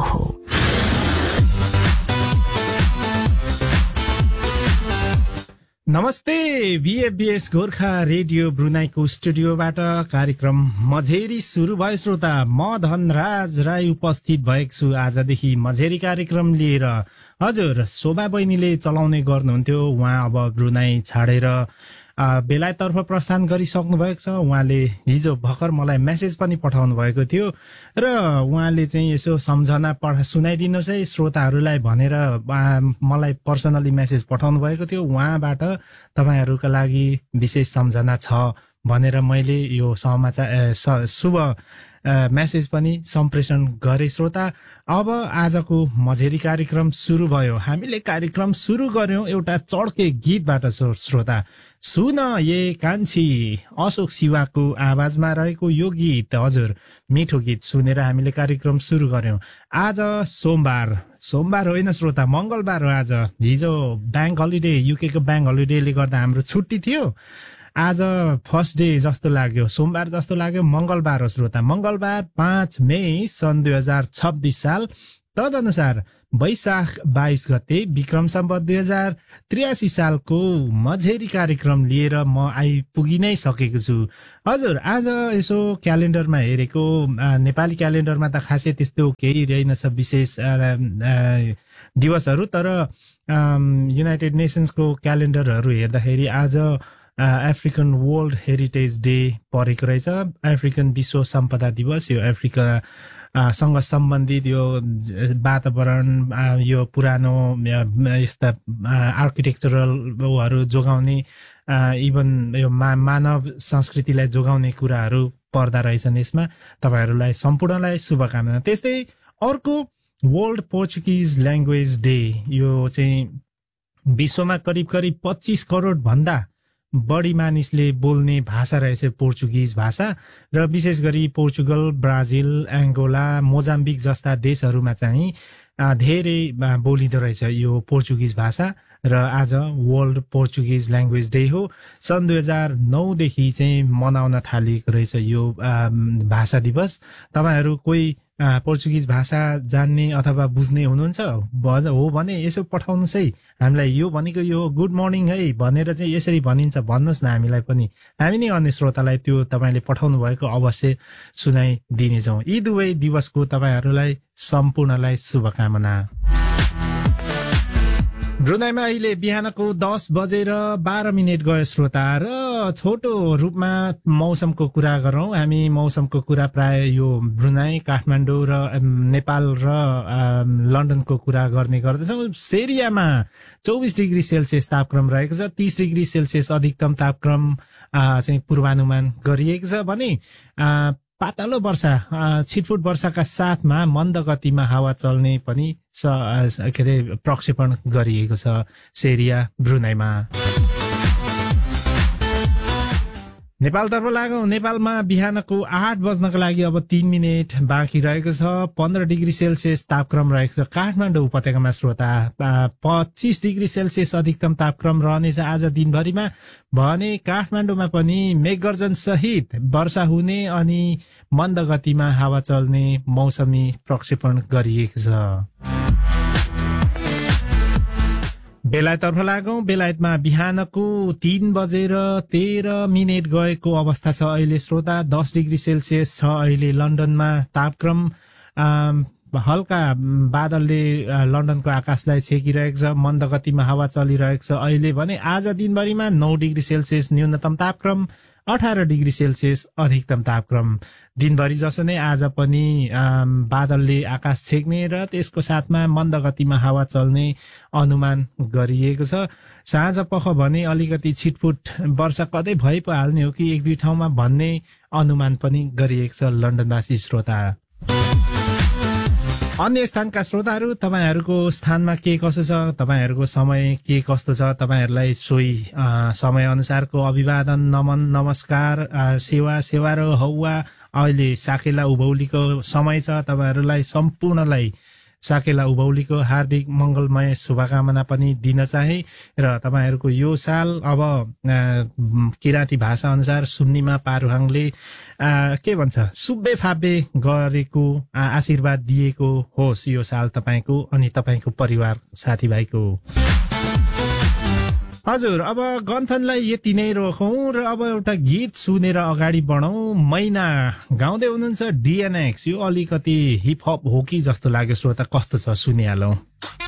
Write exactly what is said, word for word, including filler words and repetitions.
हो। नमस्ते, बीएफबीएस गोर्खा रेडियो ब्रुनाईको स्टुडियोबाट कार्यक्रम मझेरी सुरु भयो। श्रोता, म धनराज राई उपस्थित भएको छु आजदेखि मझेरी कार्यक्रम लिएर। हजुर, शोभा बहिनीले चलाउने गर्नुहुन्थ्यो, उहाँ अब ब्रुनाई छाडेर बेलायततर्फ प्रस्थान गरिसक्नु भएको छ। उहाँले हिजो भर्खर मलाई मेसेज पनि पठाउनु भएको थियो र उहाँले चाहिँ यसो सम्झना पढा सुनाइदिनुहोस् है श्रोताहरूलाई भनेर मलाई पर्सनली मेसेज पठाउनु भएको थियो। उहाँबाट तपाईँहरूका लागि विशेष सम्झना छ भनेर मैले यो समाचार शुभ मेसेज पनि सम्प्रेषण गरे। श्रोता, अब आजको मझेरी कार्यक्रम सुरु भयो। हामीले कार्यक्रम सुरु गर्यौं एउटा चड्के गीतबाट। श्रोता, सुन ये कान्छी, अशोक शिवाको आवाजमा रहेको यो गीत, हजुर मिठो गीत सुनेर हामीले कार्यक्रम सुरु गर्यौं। आज सोमबार सोमबार होइन श्रोता, मंगलबार हो आज। हिजो ब्याङ्क हलिडे, युकेको ब्याङ्क हलिडेले गर्दा हाम्रो छुट्टी थियो। आज फर्स्ट डे जस्तो लाग्यो, सोमबार जस्तो लाग्यो, मंगलबार हो श्रोता। मंगलबार पाँच मई सन् दुई हजार छब्बीस साल, तदनुसार वैशाख बाइस गते विक्रम सम्वत दुई हजार त्रियासी सालको मझेरी कार्यक्रम लिएर म आइपुगि नै सकेको छु। हजुर, आज यसो क्यालेन्डरमा हेरेको, नेपाली क्यालेन्डरमा त खासै त्यस्तो केही रहेनछ विशेष दिवसहरू, तर युनाइटेड नेसन्सको क्यालेन्डरहरू हेर्दाखेरि आज अफ्रिकन वर्ल्ड हेरिटेज डे परेको रहेछ। अफ्रिकन विश्व सम्पदा दिवस। यो अफ्रिका सँग सम्बन्धित यो वातावरण, यो पुरानो यस्ता आर्किटेक्चरलहरू जोगाउने, इभन यो मानव संस्कृतिलाई जोगाउने कुराहरू पर्दा रहेछन् यसमा। तपाईँहरूलाई सम्पूर्णलाई शुभकामना। त्यस्तै अर्को वर्ल्ड पोर्चुगिज ल्याङ्ग्वेज डे, यो चाहिँ विश्वमा करिब करिब पच्चिस करोड भन्दा बढी मानिसले बोल्ने भाषा रहेछ पोर्चुगिज भाषा, र विशेष गरी पोर्चुगल, ब्राजिल, एङ्गोला, मोजाम्बिक जस्ता देशहरूमा चाहिँ धेरै बोलिँदो रहेछ यो पोर्चुगिज भाषा। र आज वर्ल्ड पोर्चुगिज ल्याङ्ग्वेज डे हो। सन् दुई हजार नौदेखि चाहिँ मनाउन थालिएको रहेछ यो भाषा दिवस। तपाईँहरू कोही पोर्चुगिज भाषा जान्ने अथवा बुझ्ने हुनुहुन्छ हो भने यसो पठाउनुहोस् है हामीलाई। यो भनेको यो गुड मर्निङ है भनेर चाहिँ यसरी भनिन्छ भन्नुहोस् न हामीलाई पनि, हामी नै अन्य श्रोतालाई त्यो तपाईँले पठाउनु भएको अवश्य सुनाइदिनेछौँ। यी दुवै दिवसको तपाईँहरूलाई सम्पूर्णलाई शुभकामना। ब्रुनाईमा अहिले बिहानको दस बजेर बाह्र मिनट गयो श्रोता, र छोटो रूपमा मौसमको कुरा गरौँ हामी। मौसमको कुरा प्राय यो ब्रुनाई, काठमाडौँ र नेपाल र लन्डनको कुरा गर्ने गर्दछौँ। सेरियामा चौबिस डिग्री सेल्सियस तापक्रम रहेको छ। तीस डिग्री सेल्सियस अधिकतम तापक्रम चाहिँ पूर्वानुमान गरिएको छ भने पातलो वर्षा, छिटफुट वर्षाका साथमा मन्द गतिमा हावा चल्ने पनि के अरे प्रक्षेपण गरिएको छ सेरिया ब्रुनाईमा। नेपालतर्फ लागौं। नेपालमा बिहानको आठ बज्नको लागि अब तीन मिनट बाँकी रहेको छ। पन्ध्र डिग्री सेल्सियस तापक्रम रहेको छ काठमाडौँ उपत्यकामा श्रोता। पच्चिस डिग्री सेल्सियस अधिकतम तापक्रम रहनेछ आज दिनभरिमा भने काठमाडौँमा पनि मेघगर्जन सहित वर्षा हुने अनि मन्द गतिमा हावा चल्ने मौसमी प्रक्षेपण गरिएको छ। बेलायततर्फ लागौं। बेलायतमा बिहानको तीन बजेर तेह्र मिनट गएको अवस्था छ अहिले श्रोता। दस डिग्री सेल्सियस छ अहिले लन्डनमा तापक्रम। हल्का बादलले लन्डनको आकाशलाई छेकिरहेको छ, मन्द गतिमा हावा चलिरहेको छ अहिले भने आज दिनभरिमा नौ डिग्री सेल्सियस न्यूनतम तापक्रम, अठार डिग्री सेल्सियस अधिकतम तापक्रम। दिनभरि जसो नै आज पनि बादलले आकाश छेक्ने र त्यसको साथमा मन्द गतिमा हावा चल्ने अनुमान गरिएको छ। साँझ पख भने अलिकति छिटफुट वर्षा कतै भइ पो हाल्ने हो कि एक दुई ठाउँमा भन्ने अनुमान पनि गरिएको छ लन्डनवासी श्रोता। अन्य स्थानका श्रोताहरू, तपाईँहरूको स्थानमा के कसो छ, तपाईँहरूको समय के कस्तो छ, तपाईँहरूलाई सोही समय अनुसारको अभिवादन, नमन, नमस्कार, सेवा सेवा र हौवा। अहिले साकेला उभौलीको समय छ। तपाईँहरूलाई सम्पूर्णलाई साकेला उभौलीको हार्दिक मङ्गलमय शुभकामना पनि दिन चाहे र तपाईँहरूको यो साल अब किराँती भाषा अनुसार सुन्नीमा पारुहाङले के भन्छ सुब्बे फाबे गरेको आशीर्वाद दिएको होस् यो साल तपाईँको अनि तपाईँको परिवार साथीभाइको। हजुर, अब गन्थनलाई यति नै रोकौँ र अब एउटा गीत सुनेर अगाडि बढौँ। मैना गाउँदै हुनुहुन्छ डिएनएक्स, यो अलिकति हिपहप हो कि जस्तो लाग्यो श्रोता, कस्तो छ सुनिहालौँ।